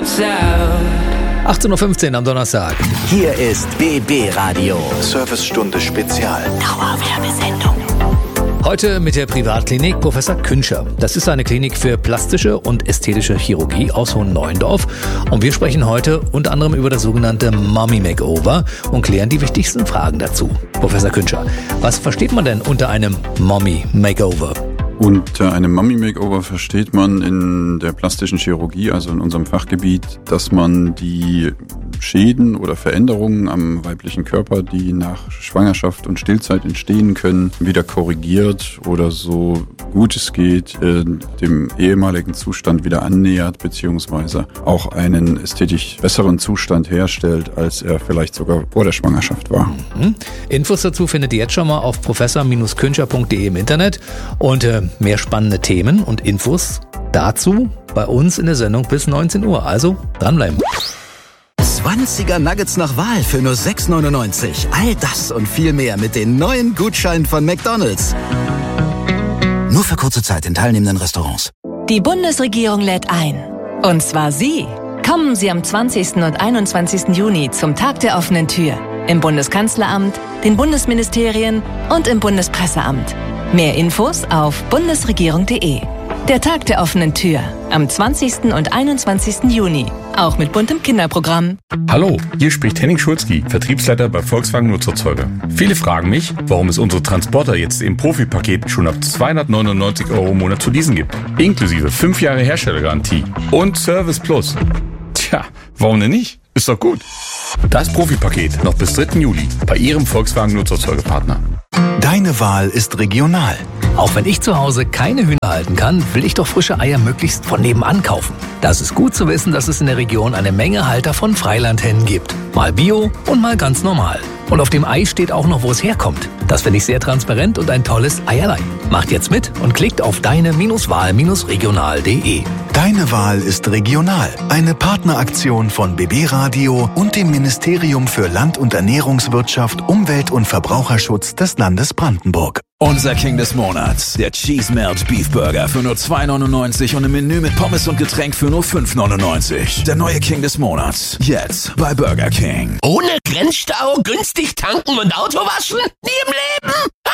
sound. 18.15 Uhr am Donnerstag. Hier ist BB Radio. Servicestunde Spezial. Dauerwerbesendung. Heute mit der Privatklinik Professor Künscher. Das ist eine Klinik für plastische und ästhetische Chirurgie aus Hohenneuendorf. Und wir sprechen heute unter anderem über das sogenannte Mommy Makeover und klären die wichtigsten Fragen dazu. Professor Künscher, was versteht man denn unter einem Mommy Makeover? Unter einem Mommy Makeover versteht man in der plastischen Chirurgie, also in unserem Fachgebiet, dass man die Schäden oder Veränderungen am weiblichen Körper, die nach Schwangerschaft und Stillzeit entstehen können, wieder korrigiert oder so gut es geht, dem ehemaligen Zustand wieder annähert, beziehungsweise auch einen ästhetisch besseren Zustand herstellt, als er vielleicht sogar vor der Schwangerschaft war. Infos dazu findet ihr jetzt schon mal auf professor-künscher.de im Internet und mehr spannende Themen und Infos dazu bei uns in der Sendung bis 19 Uhr. Also dranbleiben. 20er Nuggets nach Wahl für nur 6,99. All das und viel mehr mit den neuen Gutscheinen von McDonald's. Nur für kurze Zeit in teilnehmenden Restaurants. Die Bundesregierung lädt ein. Und zwar Sie. Kommen Sie am 20. und 21. Juni zum Tag der offenen Tür. Im Bundeskanzleramt, den Bundesministerien und im Bundespresseamt. Mehr Infos auf bundesregierung.de. Der Tag der offenen Tür am 20. und 21. Juni. Auch mit buntem Kinderprogramm. Hallo, hier spricht Henning Schulzki, Vertriebsleiter bei Volkswagen Nutzerzeuger. Viele fragen mich, warum es unsere Transporter jetzt im Profi-Paket schon ab 299 € im Monat zu leasen gibt. Inklusive 5 Jahre Herstellergarantie und Service Plus. Tja, warum denn nicht? Ist doch gut. Das Profi-Paket noch bis 3. Juli bei Ihrem Volkswagen Nutzerzeugerpartner. Deine Wahl ist regional. Auch wenn ich zu Hause keine Hühner halten kann, will ich doch frische Eier möglichst von nebenan kaufen. Das ist gut zu wissen, dass es in der Region eine Menge Halter von Freilandhennen gibt. Mal Bio und mal ganz normal. Und auf dem Ei steht auch noch, wo es herkommt. Das finde ich sehr transparent und ein tolles Eierlei. Macht jetzt mit und klickt auf deine-wahl-regional.de. Deine Wahl ist regional. Eine Partneraktion von BB Radio und dem Ministerium für Land- und Ernährungswirtschaft, Umwelt- und Verbraucherschutz des Landes Brandenburg. Unser King des Monats, der Cheese Melt Beef Burger für nur 2,99 und im Menü mit Pommes und Getränk für nur 5,99. Der neue King des Monats, jetzt bei Burger King. Ohne Grenzstau, günstig tanken und Auto waschen? Nie im Leben!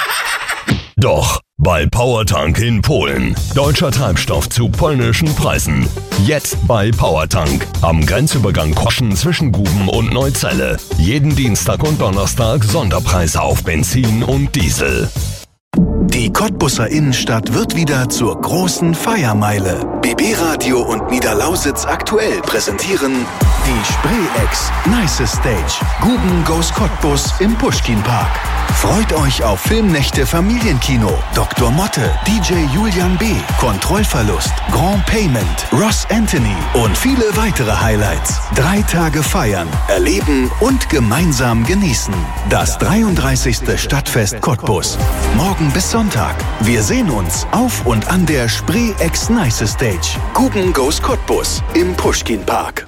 Doch, bei Powertank in Polen. Deutscher Treibstoff zu polnischen Preisen. Jetzt bei Powertank. Am Grenzübergang Koschen zwischen Guben und Neuzelle. Jeden Dienstag und Donnerstag Sonderpreise auf Benzin und Diesel. Die Cottbuser Innenstadt wird wieder zur großen Feiermeile. BB Radio und Niederlausitz aktuell präsentieren die Spree-Ex Nice Stage. Guben goes Cottbus im Puschkin-Park. Freut euch auf Filmnächte Familienkino, Dr. Motte, DJ Julian B., Kontrollverlust, Grand Payment, Ross Anthony und viele weitere Highlights. 3 Tage feiern, erleben und gemeinsam genießen. Das 33. Stadtfest Cottbus. Morgen bis Sonntag. Wir sehen uns auf und an der Spree-Ex Nice Stage. Guben goes Cottbus im Puschkin-Park.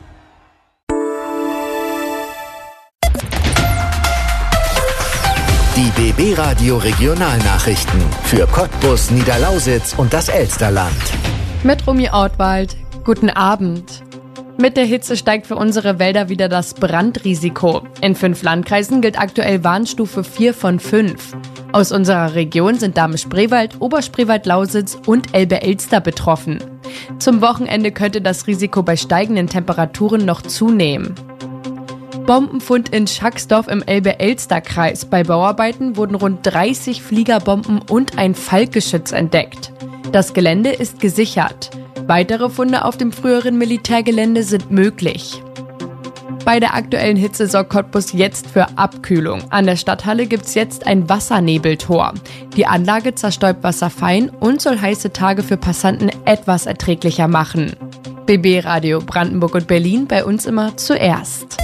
Die BB Radio Regionalnachrichten für Cottbus, Niederlausitz und das Elsterland. Mit Romy Ortwald. Guten Abend. Mit der Hitze steigt für unsere Wälder wieder das Brandrisiko. In 5 Landkreisen gilt aktuell Warnstufe 4 von 5. Aus unserer Region sind Dahme-Spreewald, Oberspreewald-Lausitz und Elbe-Elster betroffen. Zum Wochenende könnte das Risiko bei steigenden Temperaturen noch zunehmen. Bombenfund in Schacksdorf im Elbe-Elster-Kreis. Bei Bauarbeiten wurden rund 30 Fliegerbomben und ein Falkgeschütz entdeckt. Das Gelände ist gesichert. Weitere Funde auf dem früheren Militärgelände sind möglich. Bei der aktuellen Hitze sorgt Cottbus jetzt für Abkühlung. An der Stadthalle gibt's jetzt ein Wassernebeltor. Die Anlage zerstäubt Wasser fein und soll heiße Tage für Passanten etwas erträglicher machen. BB Radio Brandenburg und Berlin, bei uns immer zuerst.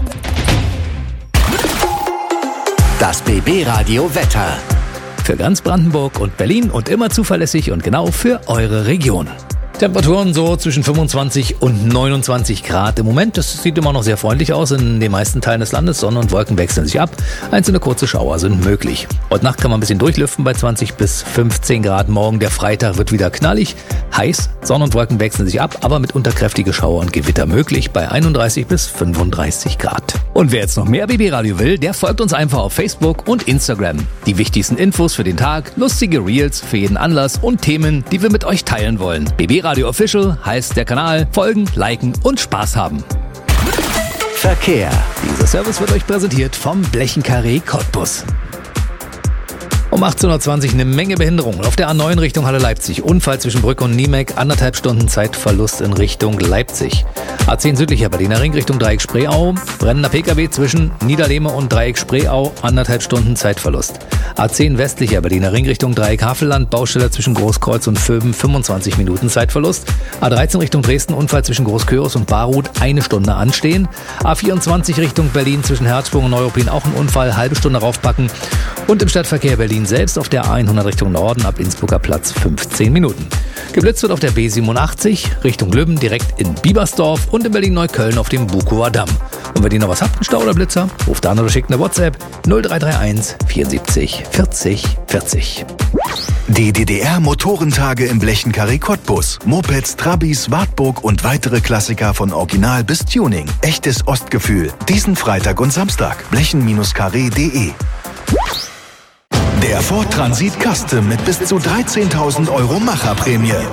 Das BB Radio Wetter. Für ganz Brandenburg und Berlin und immer zuverlässig und genau für eure Region. Temperaturen so zwischen 25 und 29 Grad im Moment. Das sieht immer noch sehr freundlich aus in den meisten Teilen des Landes. Sonne und Wolken wechseln sich ab. Einzelne kurze Schauer sind möglich. Heute Nacht kann man ein bisschen durchlüften bei 20 bis 15 Grad. Morgen der Freitag wird wieder knallig. Heiß, Sonne und Wolken wechseln sich ab, aber mitunter kräftige Schauer und Gewitter möglich bei 31 bis 35 Grad. Und wer jetzt noch mehr BB Radio will, der folgt uns einfach auf Facebook und Instagram. Die wichtigsten Infos für den Tag, lustige Reels für jeden Anlass und Themen, die wir mit euch teilen wollen. BB Radio Official heißt der Kanal. Folgen, liken und Spaß haben. Verkehr. Dieser Service wird euch präsentiert vom Blechenkarree Cottbus. Um 18.20 Uhr eine Menge Behinderung. Auf der A9 Richtung Halle-Leipzig. Unfall zwischen Brücke und Niemek. 1,5 Stunden Zeitverlust in Richtung Leipzig. A10 südlicher Berliner Ring Richtung Dreieck Spreeau. Brennender Pkw zwischen Niederlehme und Dreieck Spreeau. 1,5 Stunden Zeitverlust. A10 westlicher Berliner Ring Richtung Dreieck Havelland. Baustelle zwischen Großkreuz und Vöben. 25 Minuten Zeitverlust. A13 Richtung Dresden. Unfall zwischen Großkörus und Barut. 1 Stunde anstehen. A24 Richtung Berlin zwischen Herzsprung und Neuruppin. Auch ein Unfall. Halbe Stunde raufpacken. Und im Stadtverkehr Berlin selbst auf der A100 Richtung Norden ab Innsbrucker Platz 15 Minuten. Geblitzt wird auf der B87 Richtung Lübben direkt in Biebersdorf und in Berlin-Neukölln auf dem Bukower Damm. Und wenn ihr noch was habt, einen Stau oder Blitzer, ruft an oder schickt eine WhatsApp 0331 74 40 40. Die DDR-Motorentage im Blechenkarree Cottbus. Mopeds, Trabis, Wartburg und weitere Klassiker von Original bis Tuning. Echtes Ostgefühl. Diesen Freitag und Samstag. blechen-karree.de. Der Ford Transit Custom mit bis zu 13.000 € Macherprämie.